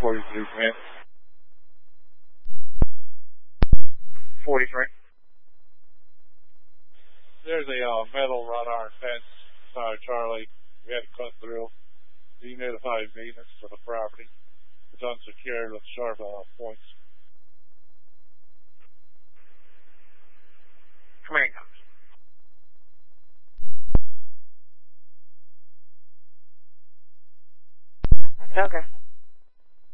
42, man. 43. There's a metal wrought iron fence beside Charlie. We had to cut through. He notified maintenance for the property. It's unsecured with sharp points. Command comes. Okay.